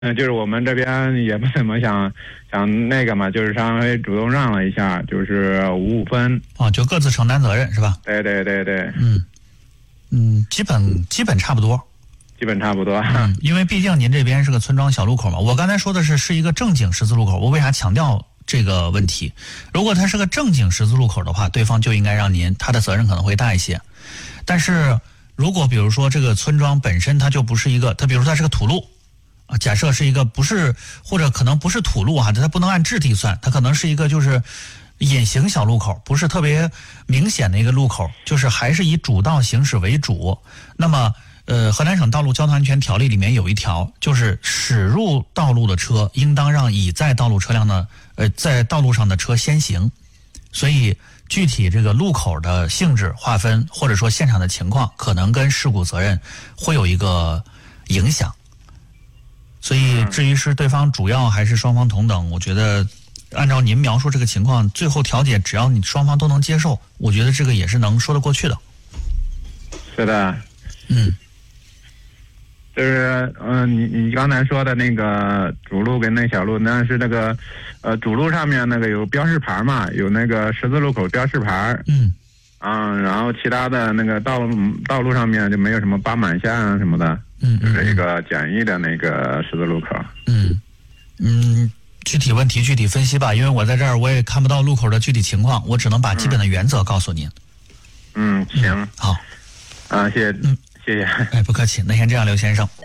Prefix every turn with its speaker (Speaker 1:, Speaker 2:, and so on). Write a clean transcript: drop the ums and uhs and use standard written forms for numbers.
Speaker 1: 就是我们这边也不怎么想那个嘛，就是稍微主动让了一下，就是5-5分。
Speaker 2: 就各自承担责任是吧？
Speaker 1: 对。
Speaker 2: 基本差不多。
Speaker 1: 基本差不多。
Speaker 2: 因为毕竟您这边是个村庄小路口嘛。我刚才说的是一个正经十字路口，我为啥强调这个问题？如果它是个正经十字路口的话，对方就应该让您，他的责任可能会大一些。但是如果比如说这个村庄本身它就不是一个，它比如说它是个土路。假设是一个不是，或者可能不是土路啊，它不能按质地算，它可能是一个就是隐形小路口，不是特别明显的一个路口，就是还是以主道行驶为主。那么河南省道路交通安全条例里面有一条，就是驶入道路的车应当让已在道路车辆的在道路上的车先行。所以具体这个路口的性质划分，或者说现场的情况，可能跟事故责任会有一个影响。所以至于是对方主要还是双方同等，我觉得按照您描述这个情况，最后调解只要你双方都能接受，我觉得这个也是能说得过去的。
Speaker 1: 是的。就是你刚才说的那个主路跟那小路，那是那个主路上面那个有标识牌嘛，有那个十字路口标识牌。然后其他的那个道路上面就没有什么斑马线啊什么的。就是一个简易的那个十字路口。
Speaker 2: 具体问题具体分析吧，因为我在这儿我也看不到路口的具体情况，我只能把基本的原则告诉您。
Speaker 1: 行。
Speaker 2: 好。
Speaker 1: 谢谢。谢谢。
Speaker 2: 不客气，那先这样，刘先生。